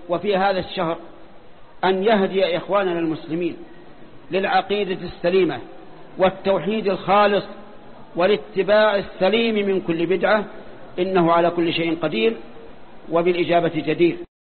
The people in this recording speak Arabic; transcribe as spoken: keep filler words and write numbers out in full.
وفي هذا الشهر أن يهدي إخواننا المسلمين للعقيدة السليمة والتوحيد الخالص والاتباع السليم من كل بدعة، إنه على كل شيء قدير وبالإجابة جدير.